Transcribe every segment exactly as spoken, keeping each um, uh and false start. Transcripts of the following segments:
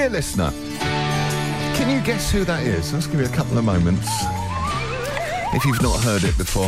Dear listener, can you guess who that is? Let's give you a couple of moments. If you've not heard it before.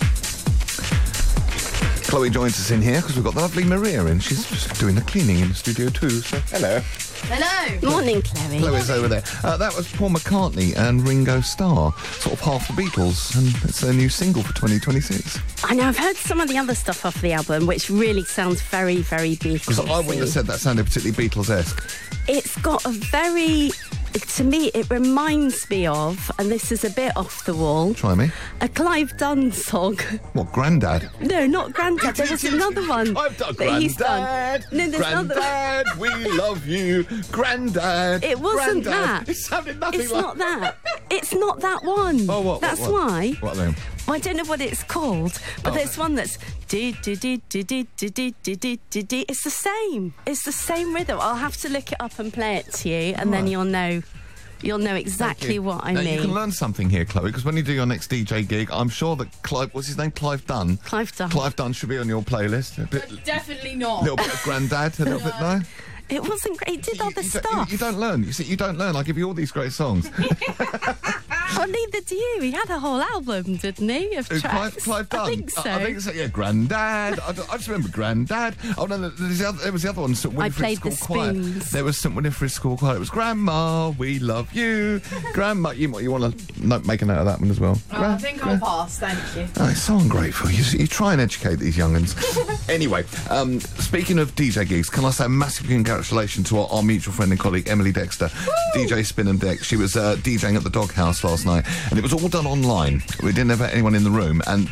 Chloe joins us in here because we've got the lovely Maria in. She's just doing the cleaning in the studio too, so hello. Hello. Morning, Chloe. Chloe's over there. Uh, that was Paul McCartney and Ringo Starr, sort of half the Beatles, and it's their new single for twenty twenty-six. I know, I've heard some of the other stuff off the album, which really sounds very, very Beatles. Because I wouldn't have said that sounded particularly Beatles-esque. It's got a very... To me, it reminds me of, and this is a bit off the wall, Try me. a Clive Dunn song. What, Grandad? No, not Grandad. There was another one. I've done that he's done. Grandad. No, there's another Grandad, we love you. Grandad. It wasn't Grandad. that. It sounded nothing It's like not that. It's not that one. Oh, what? That's what, what? why. What then? Well, I don't know what it's called, but Oh. there's one that's do do do do do do do do do do do. It's the same. It's the same rhythm. I'll have to look it up and play it to you, and then Right. you'll know. You'll know exactly you. what I now, mean. You can learn something here, Chloe, because when you do your next D J gig, I'm sure that Clive, what's his name? Clive Dunn. Clive Dunn. Clive Dunn should be on your playlist. A bit, Definitely not. little bit of Grandad, a little bit, no? It wasn't great. It did You- other you, don't, stuff. you, you don't learn. You see, you don't learn. I give you all these great songs. Oh, neither do you. He had a whole album, didn't he, of Who, tracks? Clive, Clive Dunn? I think so. I, I think so, yeah, Grandad. I, I just remember Grandad. Oh, no, no there's the other, there was the other one, St Winifred's played School the Choir. Spoons. There was St Winifred's School Choir. It was Grandma, we love you. Grandma, you, you want to no, make a note of that one as well? Oh, I think I'll pass, thank you. Oh, it's so ungrateful. You, you try and educate these young'uns. Anyway, um, speaking of D J gigs, can I say a massive congratulations to our, our mutual friend and colleague, Emily Dexter, Woo! D J Spin and Deck. She was uh, DJing at the Doghouse last night, and it was all done online. We didn't have anyone in the room, and